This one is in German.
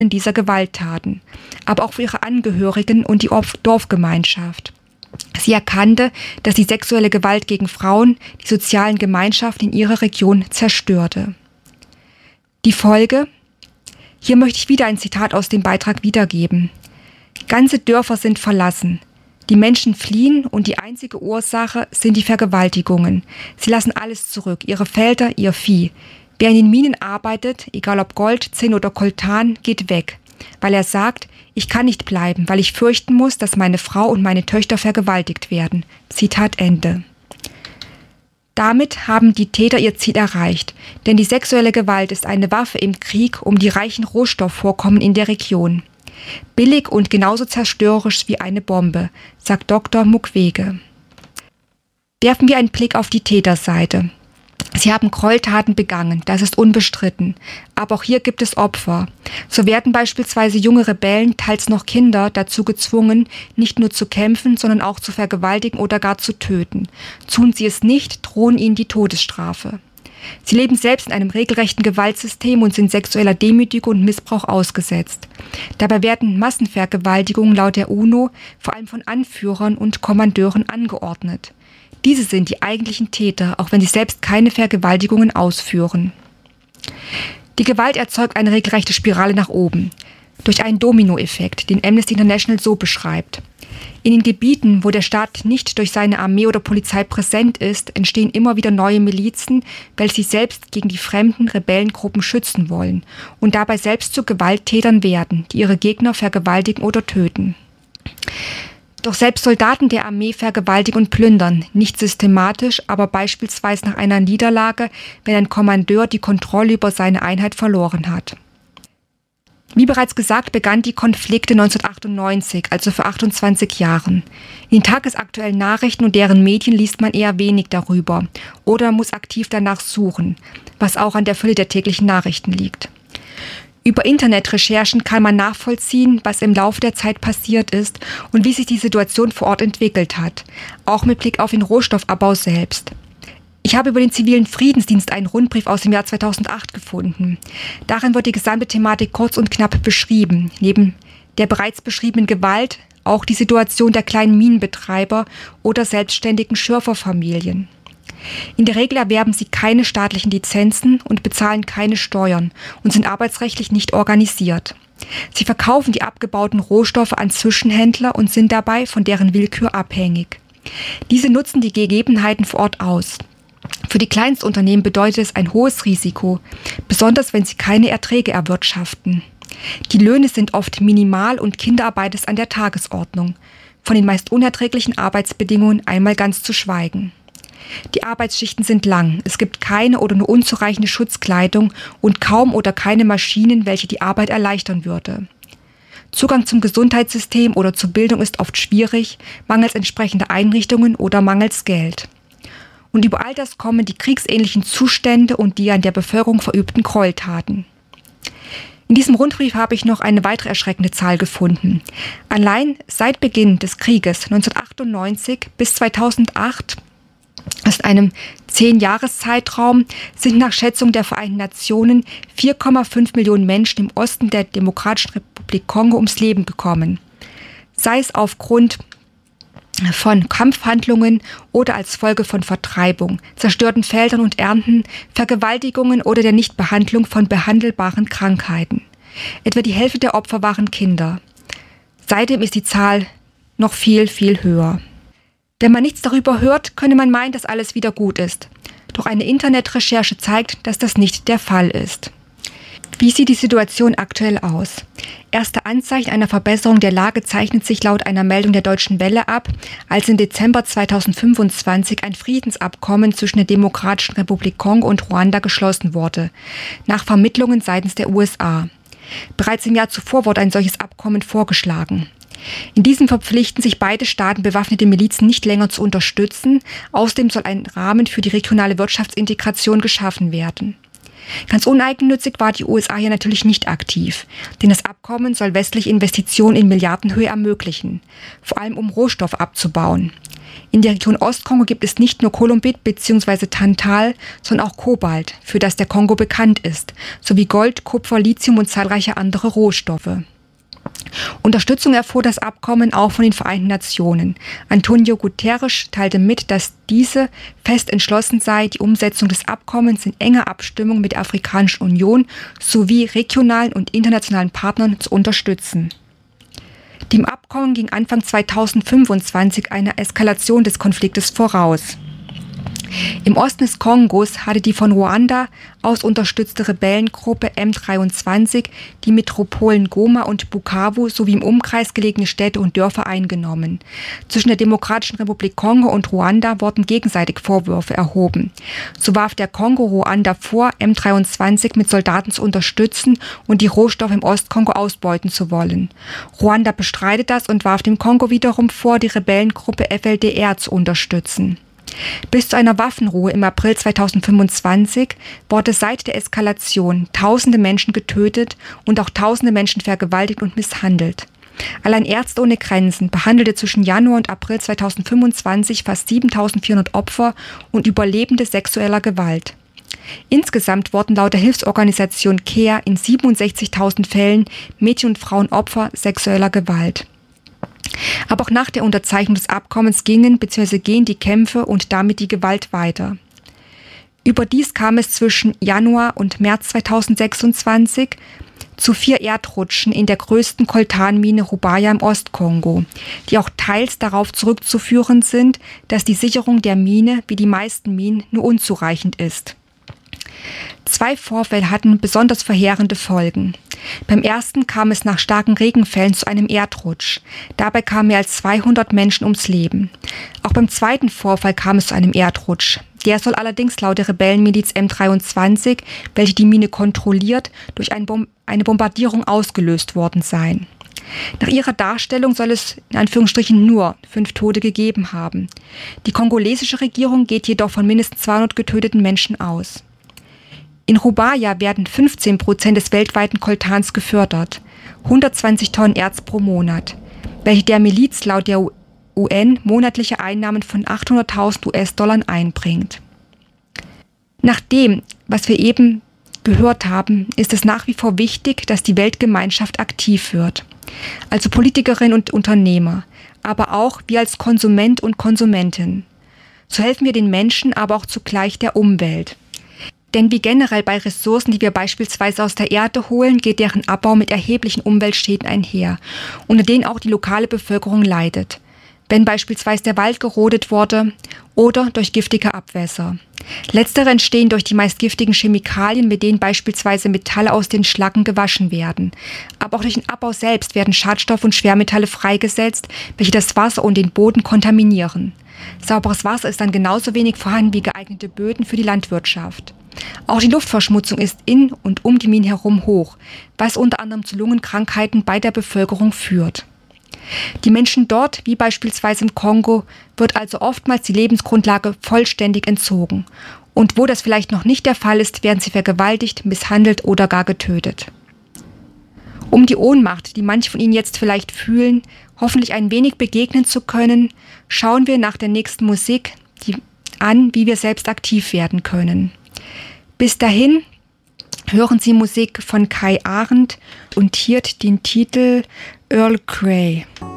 dieser Gewalttaten, aber auch für ihre Angehörigen und die Dorfgemeinschaft. Sie erkannte, dass die sexuelle Gewalt gegen Frauen die sozialen Gemeinschaften in ihrer Region zerstörte. Die Folge? Hier möchte ich wieder ein Zitat aus dem Beitrag wiedergeben. Ganze Dörfer sind verlassen. Die Menschen fliehen und die einzige Ursache sind die Vergewaltigungen. Sie lassen alles zurück, ihre Felder, ihr Vieh. Wer in den Minen arbeitet, egal ob Gold, Zinn oder Koltan, geht weg, weil er sagt, ich kann nicht bleiben, weil ich fürchten muss, dass meine Frau und meine Töchter vergewaltigt werden. Zitat Ende. Damit haben die Täter ihr Ziel erreicht, denn die sexuelle Gewalt ist eine Waffe im Krieg um die reichen Rohstoffvorkommen in der Region. Billig und genauso zerstörerisch wie eine Bombe, sagt Dr. Mukwege. Werfen wir einen Blick auf die Täterseite. Sie haben Gräueltaten begangen, das ist unbestritten. Aber auch hier gibt es Opfer. So werden beispielsweise junge Rebellen, teils noch Kinder, dazu gezwungen, nicht nur zu kämpfen, sondern auch zu vergewaltigen oder gar zu töten. Tun sie es nicht, drohen ihnen die Todesstrafe. Sie leben selbst in einem regelrechten Gewaltsystem und sind sexueller Demütigung und Missbrauch ausgesetzt. Dabei werden Massenvergewaltigungen laut der UNO vor allem von Anführern und Kommandeuren angeordnet. Diese sind die eigentlichen Täter, auch wenn sie selbst keine Vergewaltigungen ausführen. Die Gewalt erzeugt eine regelrechte Spirale nach oben, durch einen Dominoeffekt, den Amnesty International so beschreibt. In den Gebieten, wo der Staat nicht durch seine Armee oder Polizei präsent ist, entstehen immer wieder neue Milizen, welche sich selbst gegen die fremden Rebellengruppen schützen wollen und dabei selbst zu Gewalttätern werden, die ihre Gegner vergewaltigen oder töten. Doch selbst Soldaten der Armee vergewaltigen und plündern, nicht systematisch, aber beispielsweise nach einer Niederlage, wenn ein Kommandeur die Kontrolle über seine Einheit verloren hat. Wie bereits gesagt, begannen die Konflikte 1998, also vor 28 Jahren. In den tagesaktuellen Nachrichten und deren Medien liest man eher wenig darüber oder muss aktiv danach suchen, was auch an der Fülle der täglichen Nachrichten liegt. Über Internetrecherchen kann man nachvollziehen, was im Laufe der Zeit passiert ist und wie sich die Situation vor Ort entwickelt hat, auch mit Blick auf den Rohstoffabbau selbst. Ich habe über den zivilen Friedensdienst einen Rundbrief aus dem Jahr 2008 gefunden. Darin wird die gesamte Thematik kurz und knapp beschrieben, neben der bereits beschriebenen Gewalt auch die Situation der kleinen Minenbetreiber oder selbstständigen Schürferfamilien. In der Regel erwerben sie keine staatlichen Lizenzen und bezahlen keine Steuern und sind arbeitsrechtlich nicht organisiert. Sie verkaufen die abgebauten Rohstoffe an Zwischenhändler und sind dabei von deren Willkür abhängig. Diese nutzen die Gegebenheiten vor Ort aus. Für die Kleinstunternehmen bedeutet es ein hohes Risiko, besonders wenn sie keine Erträge erwirtschaften. Die Löhne sind oft minimal und Kinderarbeit ist an der Tagesordnung. Von den meist unerträglichen Arbeitsbedingungen einmal ganz zu schweigen. Die Arbeitsschichten sind lang, es gibt keine oder nur unzureichende Schutzkleidung und kaum oder keine Maschinen, welche die Arbeit erleichtern würde. Zugang zum Gesundheitssystem oder zur Bildung ist oft schwierig, mangels entsprechender Einrichtungen oder mangels Geld. Und über all das kommen die kriegsähnlichen Zustände und die an der Bevölkerung verübten Gräueltaten. In diesem Rundbrief habe ich noch eine weitere erschreckende Zahl gefunden. Allein seit Beginn des Krieges 1998 bis 2008, aus einem 10-Jahres-Zeitraum, sind nach Schätzung der Vereinten Nationen 4,5 Millionen Menschen im Osten der Demokratischen Republik Kongo ums Leben gekommen. Sei es aufgrund von Kampfhandlungen oder als Folge von Vertreibung, zerstörten Feldern und Ernten, Vergewaltigungen oder der Nichtbehandlung von behandelbaren Krankheiten. Etwa die Hälfte der Opfer waren Kinder. Seitdem ist die Zahl noch viel, viel höher. Wenn man nichts darüber hört, könnte man meinen, dass alles wieder gut ist. Doch eine Internetrecherche zeigt, dass das nicht der Fall ist. Wie sieht die Situation aktuell aus? Erste Anzeichen einer Verbesserung der Lage zeichnet sich laut einer Meldung der Deutschen Welle ab, als im Dezember 2025 ein Friedensabkommen zwischen der Demokratischen Republik Kongo und Ruanda geschlossen wurde, nach Vermittlungen seitens der USA. Bereits im Jahr zuvor wurde ein solches Abkommen vorgeschlagen. In diesem verpflichten sich beide Staaten, bewaffnete Milizen nicht länger zu unterstützen. Außerdem soll ein Rahmen für die regionale Wirtschaftsintegration geschaffen werden. Ganz uneigennützig war die USA hier natürlich nicht aktiv, denn das Abkommen soll westliche Investitionen in Milliardenhöhe ermöglichen, vor allem um Rohstoff abzubauen. In der Region Ostkongo gibt es nicht nur Kolumbit bzw. Tantal, sondern auch Kobalt, für das der Kongo bekannt ist, sowie Gold, Kupfer, Lithium und zahlreiche andere Rohstoffe. Unterstützung erfuhr das Abkommen auch von den Vereinten Nationen. Antonio Guterres teilte mit, dass diese fest entschlossen sei, die Umsetzung des Abkommens in enger Abstimmung mit der Afrikanischen Union sowie regionalen und internationalen Partnern zu unterstützen. Dem Abkommen ging Anfang 2025 eine Eskalation des Konfliktes voraus. Im Osten des Kongos hatte die von Ruanda aus unterstützte Rebellengruppe M23 die Metropolen Goma und Bukavu sowie im Umkreis gelegene Städte und Dörfer eingenommen. Zwischen der Demokratischen Republik Kongo und Ruanda wurden gegenseitig Vorwürfe erhoben. So warf der Kongo Ruanda vor, M23 mit Soldaten zu unterstützen und die Rohstoffe im Ostkongo ausbeuten zu wollen. Ruanda bestreitet das und warf dem Kongo wiederum vor, die Rebellengruppe FLDR zu unterstützen. Bis zu einer Waffenruhe im April 2025 wurde seit der Eskalation tausende Menschen getötet und auch tausende Menschen vergewaltigt und misshandelt. Allein Ärzte ohne Grenzen behandelte zwischen Januar und April 2025 fast 7.400 Opfer und Überlebende sexueller Gewalt. Insgesamt wurden laut der Hilfsorganisation CARE in 67.000 Fällen Mädchen und Frauen Opfer sexueller Gewalt. Aber auch nach der Unterzeichnung des Abkommens gingen bzw. gehen die Kämpfe und damit die Gewalt weiter. Überdies kam es zwischen Januar und März 2026 zu 4 Erdrutschen in der größten Koltanmine Rubaya im Ostkongo, die auch teils darauf zurückzuführen sind, dass die Sicherung der Mine, wie die meisten Minen, nur unzureichend ist. 2 Vorfälle hatten besonders verheerende Folgen. Beim ersten kam es nach starken Regenfällen zu einem Erdrutsch. Dabei kamen mehr als 200 Menschen ums Leben. Auch beim zweiten Vorfall kam es zu einem Erdrutsch. Der soll allerdings laut der Rebellenmiliz M23, welche die Mine kontrolliert, durch eine Bombardierung ausgelöst worden sein. Nach ihrer Darstellung soll es in Anführungsstrichen nur 5 Tote gegeben haben. Die kongolesische Regierung geht jedoch von mindestens 200 getöteten Menschen aus. In Rubaya werden 15% des weltweiten Koltans gefördert, 120 Tonnen Erz pro Monat, welche der Miliz laut der UN monatliche Einnahmen von 800.000 US-Dollar einbringt. Nach dem, was wir eben gehört haben, ist es nach wie vor wichtig, dass die Weltgemeinschaft aktiv wird, also Politikerinnen und Unternehmer, aber auch wir als Konsument und Konsumentin. So helfen wir den Menschen, aber auch zugleich der Umwelt. Denn wie generell bei Ressourcen, die wir beispielsweise aus der Erde holen, geht deren Abbau mit erheblichen Umweltschäden einher, unter denen auch die lokale Bevölkerung leidet, wenn beispielsweise der Wald gerodet wurde oder durch giftige Abwässer. Letztere entstehen durch die meist giftigen Chemikalien, mit denen beispielsweise Metalle aus den Schlacken gewaschen werden. Aber auch durch den Abbau selbst werden Schadstoffe und Schwermetalle freigesetzt, welche das Wasser und den Boden kontaminieren. Sauberes Wasser ist dann genauso wenig vorhanden wie geeignete Böden für die Landwirtschaft. Auch die Luftverschmutzung ist in und um die Minen herum hoch, was unter anderem zu Lungenkrankheiten bei der Bevölkerung führt. Die Menschen dort, wie beispielsweise im Kongo, wird also oftmals die Lebensgrundlage vollständig entzogen. Und wo das vielleicht noch nicht der Fall ist, werden sie vergewaltigt, misshandelt oder gar getötet. Um die Ohnmacht, die manche von Ihnen jetzt vielleicht fühlen, hoffentlich ein wenig begegnen zu können, schauen wir nach der nächsten Musik an, wie wir selbst aktiv werden können. Bis dahin hören Sie Musik von Kai Arndt und hier den Titel Earl Grey.